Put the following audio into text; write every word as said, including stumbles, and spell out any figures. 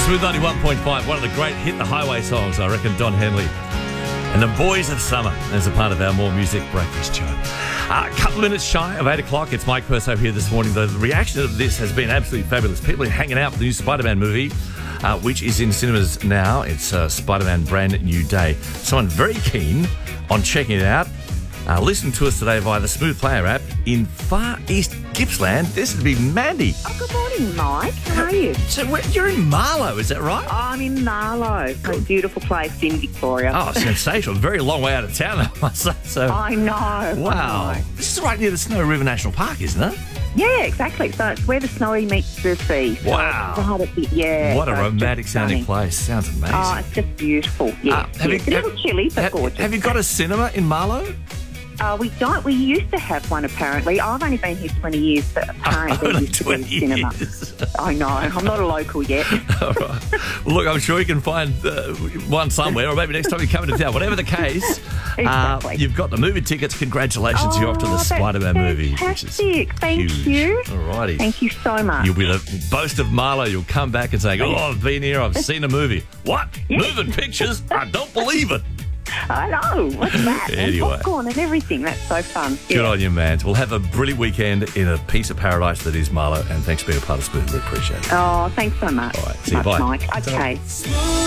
Smooth ninety-one point five, one of the great Hit the Highway songs, I reckon, Don Henley. And the Boys of Summer as a part of our More Music Breakfast show. Uh, a couple of minutes shy of eight o'clock. It's Mike Purso here this morning. The reaction of this has been absolutely fabulous. People are hanging out for the new Spider-Man movie, uh, which is in cinemas now. It's uh, Spider-Man Brand New Day. Someone very keen on checking it out. Uh, listen to us today via the Smooth Player app in Far East Gippsland. This would be Mandy. Oh, good morning, Mike. How are you? So where, you're in Marlow, is that right? I'm in Marlow, a beautiful place in Victoria. Oh, sensational. Very long way out of town, I must say. So, I know. wow. I know. This is right near the Snowy River National Park, isn't it? Yeah, exactly. So it's where the snowy meets the sea. So Wow. it's right at the, yeah. What a so it's just romantic sounding stunning. place. Sounds amazing. Oh, it's just beautiful. Yeah. Uh, have yeah. you- It's a little have- chilly, but have, gorgeous. have you got a cinema in Marlow? Uh, we don't. We used to have one, apparently. I've only been here twenty years, but apparently there Only used to be a twenty cinema. years. I know. I'm not a local yet. All right. Well, look, I'm sure you can find uh, one somewhere, or maybe next time you come into town. Whatever the case, Exactly. uh, you've got the movie tickets. Congratulations, you're off to the Oh, that's Spider-Man movie. Which is fantastic. Thank huge. you. All righty. Thank you so much. You'll be the boast of Marlow. You'll come back and say, oh, I've been here, I've seen a movie. What? Yeah. Moving pictures? I don't believe it. I know. What's that? Anyway. And popcorn and everything. That's so fun. Good Yeah. on you, man. We'll have a brilliant weekend in a piece of paradise that is Marlow, and thanks for being a part of Smooth. We appreciate it. Oh, thanks so much. All right, see you, much, bye. Mike. Okay.